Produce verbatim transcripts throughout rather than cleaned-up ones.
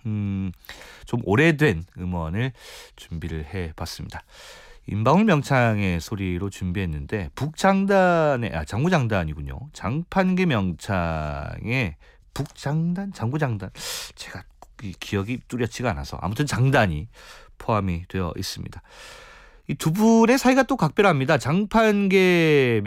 음, 좀 오래된 음원을 준비를 해봤습니다. 임방울 명창의 소리로 준비했는데 북장단의 아 장구장단이군요. 장판기 명창의 북장단, 장구장단 제가 기억이 뚜렷지가 않아서 아무튼 장단이 포함이 되어 있습니다. 이 두 분의 사이가 또 각별합니다. 장판계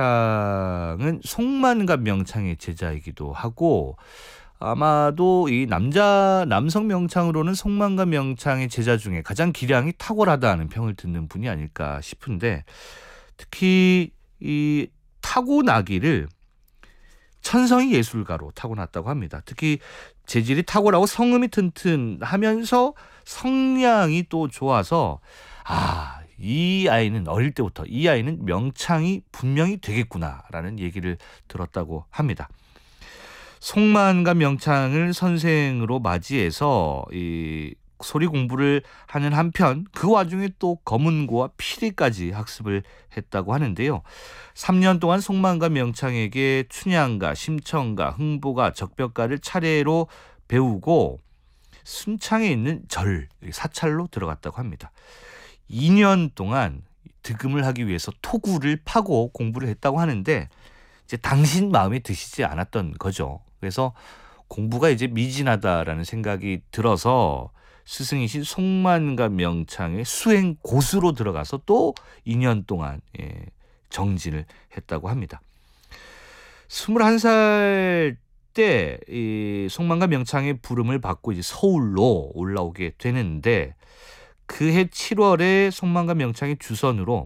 명창은 송만갑 명창의 제자이기도 하고 아마도 이 남자 남성 명창으로는 송만갑 명창의 제자 중에 가장 기량이 탁월하다는 평을 듣는 분이 아닐까 싶은데 특히 이 타고나기를 천성이 예술가로 타고났다고 합니다. 특히 재질이 탁월하고 성음이 튼튼하면서 성량이 또 좋아서 아, 이 아이는 어릴 때부터 이 아이는 명창이 분명히 되겠구나라는 얘기를 들었다고 합니다. 송만갑 명창을 선생으로 맞이해서 이 소리 공부를 하는 한편 그 와중에 또 검은고와 피리까지 학습을 했다고 하는데요. 삼 년 동안 송만갑 명창에게 춘향가, 심청가, 흥보가, 적벽가를 차례로 배우고 순창에 있는 절, 사찰로 들어갔다고 합니다. 이 년 동안 득음을 하기 위해서 토구를 파고 공부를 했다고 하는데 이제 당신 마음에 드시지 않았던 거죠. 그래서 공부가 이제 미진하다라는 생각이 들어서 스승이신 송만갑 명창의 수행 고수로 들어가서 또 이 년 동안 예, 정진을 했다고 합니다. 스물한 살 때 이 송만갑 명창의 부름을 받고 이제 서울로 올라오게 되는데 그해 칠월에 송만갑 명창의 주선으로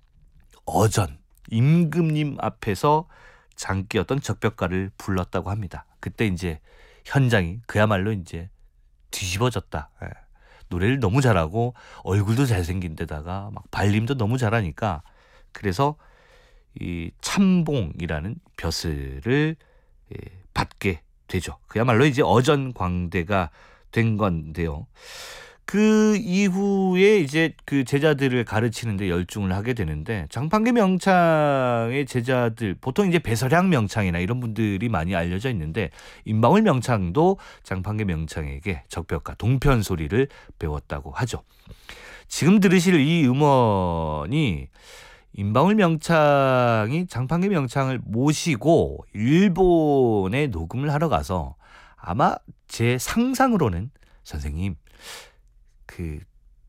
어전 임금님 앞에서 장기였던 적벽가를 불렀다고 합니다. 그때 이제 현장이 그야말로 이제 뒤집어졌다. 예. 노래를 너무 잘하고 얼굴도 잘생긴 데다가 막 발림도 너무 잘하니까 그래서 이 참봉이라는 벼슬을 예, 받게 되죠. 그야말로 이제 어전광대가 된 건데요. 그 이후에 이제 그 제자들을 가르치는데 열중을 하게 되는데 장판기 명창의 제자들 보통 이제 배설양 명창이나 이런 분들이 많이 알려져 있는데 임방울 명창도 장판기 명창에게 적벽가 동편 소리를 배웠다고 하죠. 지금 들으실 이 음원이 임방울 명창이 장판기 명창을 모시고 일본에 녹음을 하러 가서 아마 제 상상으로는 선생님 그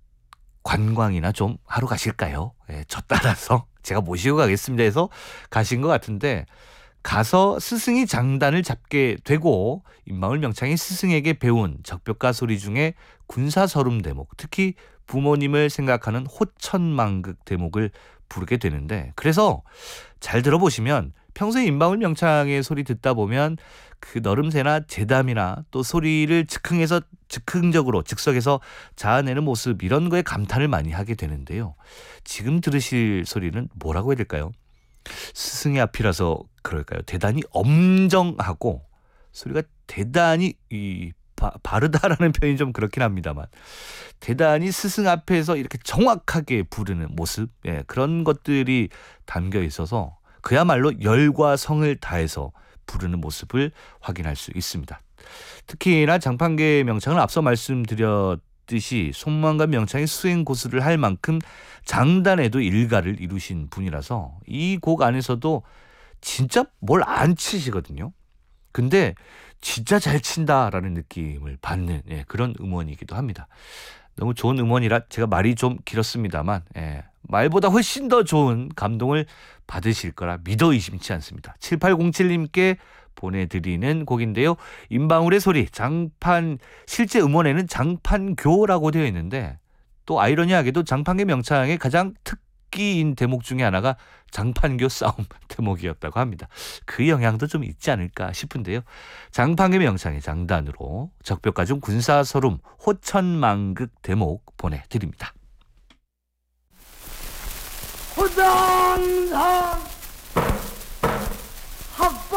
관광이나 좀 하러 가실까요? 예, 저 따라서 제가 모시고 가겠습니다 해서 가신 것 같은데 가서 스승이 장단을 잡게 되고 임방울 명창이 스승에게 배운 적벽가 소리 중에 군사서름 대목, 특히 부모님을 생각하는 호천망극 대목을 부르게 되는데 그래서 잘 들어보시면 평소에 임방울 명창의 소리 듣다 보면 그 너름새나 재담이나 또 소리를 즉흥해서 즉흥적으로 즉석에서 자아내는 모습 이런 거에 감탄을 많이 하게 되는데요. 지금 들으실 소리는 뭐라고 해야 될까요? 스승의 앞이라서 그럴까요? 대단히 엄정하고 소리가 대단히 이 바, 바르다라는 표현이 좀 그렇긴 합니다만 대단히 스승 앞에서 이렇게 정확하게 부르는 모습 예, 그런 것들이 담겨 있어서 그야말로 열과 성을 다해서 부르는 모습을 확인할 수 있습니다. 특히나 장판계 명창을 앞서 말씀드렸듯이 송만갑 명창의 수행 고수를 할 만큼 장단에도 일가를 이루신 분이라서 이 곡 안에서도 진짜 뭘 안 치시거든요. 근데 진짜 잘 친다라는 느낌을 받는 예, 그런 음원이기도 합니다. 너무 좋은 음원이라 제가 말이 좀 길었습니다만 예, 말보다 훨씬 더 좋은 감동을 받으실 거라 믿어 의심치 않습니다. 칠팔공칠님께 보내드리는 곡인데요. 임방울의 소리, 장판, 실제 음원에는 장판교라고 되어 있는데 또 아이러니하게도 장판계 명창의 가장 특기인 대목 중에 하나가 장판교 싸움 대목이었다고 합니다. 그 영향도 좀 있지 않을까 싶은데요. 장판계 명창의 장단으로 적벽가 중 군사서름 호천망극 대목 보내드립니다. 호당상